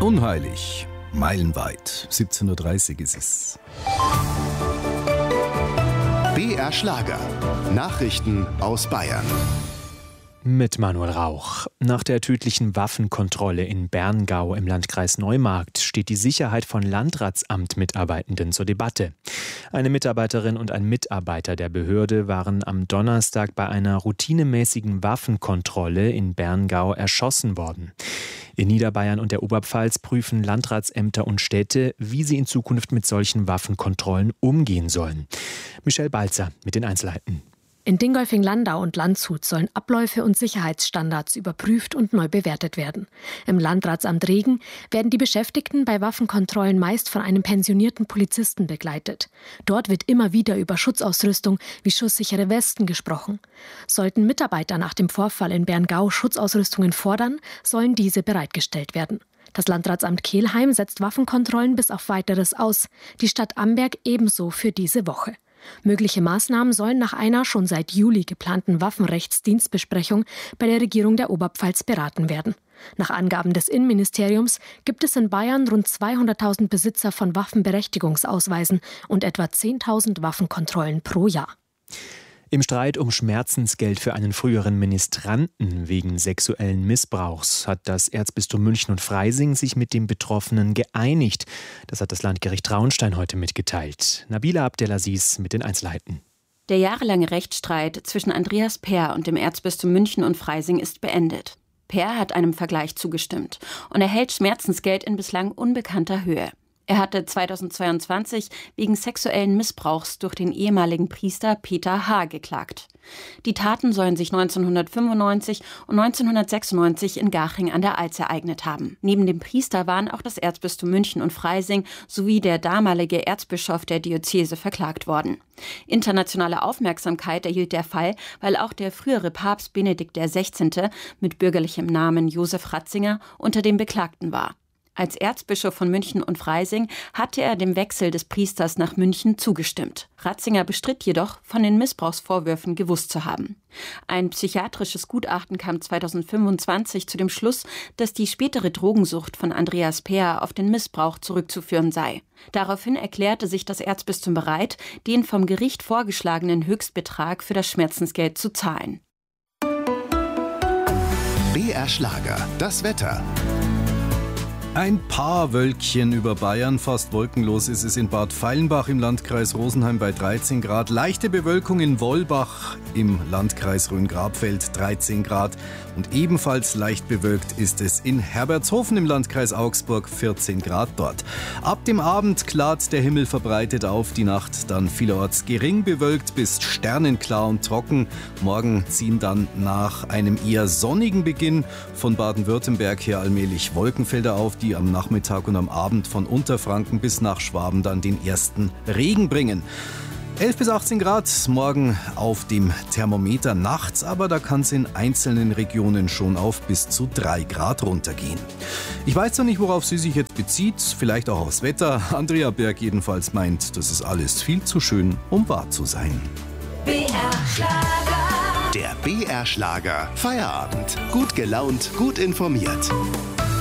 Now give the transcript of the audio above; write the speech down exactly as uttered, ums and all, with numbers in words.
Unheilig, meilenweit. siebzehn Uhr dreißig ist es. B R Schlager. Nachrichten aus Bayern. Mit Manuel Rauch. Nach der tödlichen Waffenkontrolle in Berngau im Landkreis Neumarkt steht die Sicherheit von Landratsamt-Mitarbeitenden zur Debatte. Eine Mitarbeiterin und ein Mitarbeiter der Behörde waren am Donnerstag bei einer routinemäßigen Waffenkontrolle in Berngau erschossen worden. In Niederbayern und der Oberpfalz prüfen Landratsämter und Städte, wie sie in Zukunft mit solchen Waffenkontrollen umgehen sollen. Michelle Balzer mit den Einzelheiten. In Dingolfing-Landau und Landshut sollen Abläufe und Sicherheitsstandards überprüft und neu bewertet werden. Im Landratsamt Regen werden die Beschäftigten bei Waffenkontrollen meist von einem pensionierten Polizisten begleitet. Dort wird immer wieder über Schutzausrüstung wie schusssichere Westen gesprochen. Sollten Mitarbeiter nach dem Vorfall in Berngau Schutzausrüstungen fordern, sollen diese bereitgestellt werden. Das Landratsamt Kelheim setzt Waffenkontrollen bis auf Weiteres aus, die Stadt Amberg ebenso für diese Woche. Mögliche Maßnahmen sollen nach einer schon seit Juli geplanten Waffenrechtsdienstbesprechung bei der Regierung der Oberpfalz beraten werden. Nach Angaben des Innenministeriums gibt es in Bayern rund zweihunderttausend Besitzer von Waffenberechtigungsausweisen und etwa zehntausend Waffenkontrollen pro Jahr. Im Streit um Schmerzensgeld für einen früheren Ministranten wegen sexuellen Missbrauchs hat das Erzbistum München und Freising sich mit dem Betroffenen geeinigt. Das hat das Landgericht Traunstein heute mitgeteilt. Nabila Abdelaziz mit den Einzelheiten. Der jahrelange Rechtsstreit zwischen Andreas Peer und dem Erzbistum München und Freising ist beendet. Peer hat einem Vergleich zugestimmt und erhält Schmerzensgeld in bislang unbekannter Höhe. Er hatte zweitausendzweiundzwanzig wegen sexuellen Missbrauchs durch den ehemaligen Priester Peter H. geklagt. Die Taten sollen sich neunzehnhundertfünfundneunzig und neunzehnhundertsechsundneunzig in Garching an der Alz ereignet haben. Neben dem Priester waren auch das Erzbistum München und Freising sowie der damalige Erzbischof der Diözese verklagt worden. Internationale Aufmerksamkeit erhielt der Fall, weil auch der frühere Papst Benedikt der Sechzehnte mit bürgerlichem Namen Josef Ratzinger unter den Beklagten war. Als Erzbischof von München und Freising hatte er dem Wechsel des Priesters nach München zugestimmt. Ratzinger bestritt jedoch, von den Missbrauchsvorwürfen gewusst zu haben. Ein psychiatrisches Gutachten kam zweitausendfünfundzwanzig zu dem Schluss, dass die spätere Drogensucht von Andreas Peer auf den Missbrauch zurückzuführen sei. Daraufhin erklärte sich das Erzbistum bereit, den vom Gericht vorgeschlagenen Höchstbetrag für das Schmerzensgeld zu zahlen. B R Schlager, das Wetter. Ein paar Wölkchen über Bayern, fast wolkenlos ist es in Bad Feilenbach im Landkreis Rosenheim bei dreizehn Grad. Leichte Bewölkung in Wollbach im Landkreis Rhön-Grabfeld dreizehn Grad. Und ebenfalls leicht bewölkt ist es in Herbertshofen im Landkreis Augsburg vierzehn Grad dort. Ab dem Abend klart der Himmel verbreitet auf, die Nacht dann vielerorts gering bewölkt bis sternenklar und trocken. Morgen ziehen dann nach einem eher sonnigen Beginn von Baden-Württemberg her allmählich Wolkenfelder auf, die am Nachmittag und am Abend von Unterfranken bis nach Schwaben dann den ersten Regen bringen. elf bis achtzehn Grad morgen auf dem Thermometer nachts, aber da kann es in einzelnen Regionen schon auf bis zu drei Grad runtergehen. Ich weiß zwar nicht, worauf sie sich jetzt bezieht, vielleicht auch aufs Wetter. Andrea Berg jedenfalls meint, das ist alles viel zu schön, um wahr zu sein. B R Schlager. Der B R Schlager Feierabend. Gut gelaunt, gut informiert.